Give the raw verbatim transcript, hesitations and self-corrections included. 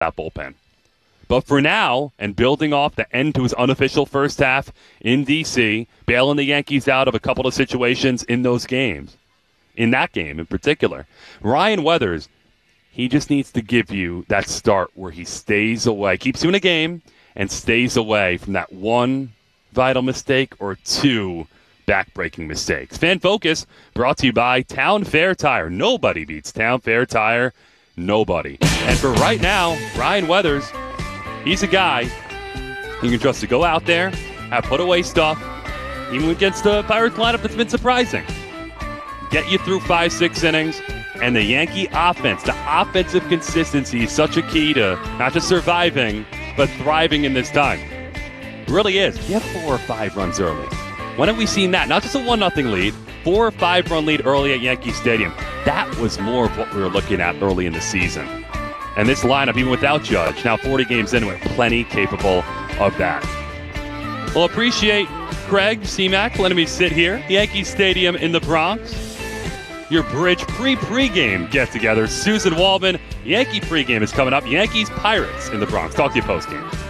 that bullpen. But for now, and building off the end to his unofficial first half in D C, bailing the Yankees out of a couple of situations in those games, in that game in particular, Ryan Weathers, he just needs to give you that start where he stays away, keeps you in a game, and stays away from that one vital mistake or two back-breaking mistakes. Fan Focus brought to you by Town Fair Tire. Nobody beats Town Fair Tire. Nobody. And for right now, Ryan Weathers, he's a guy you can trust to go out there, have put away stuff, even against the Pirates lineup that's been surprising. Get you through five, six innings. And the Yankee offense, the offensive consistency is such a key to not just surviving, but thriving in this time. It really is. You have four or five runs early. When have we seen that? Not just a one nothing lead, four or five run lead early at Yankee Stadium. That was more of what we were looking at early in the season. And this lineup, even without Judge, now forty games into it, plenty capable of that. Well, appreciate Craig C-Mac letting me sit here at Yankee Stadium in the Bronx. Your Bridge pre-pregame get-together. Susan Waldman, Yankee pregame is coming up. Yankees Pirates in the Bronx. Talk to you post-game.